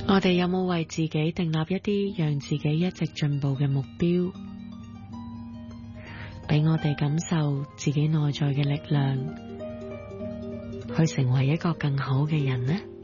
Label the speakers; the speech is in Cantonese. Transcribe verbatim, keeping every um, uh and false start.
Speaker 1: 我哋有冇為自己訂立一啲讓自己一直進步嘅目標，俾我哋感受自己內在嘅力量，去成為一個更好嘅人呢？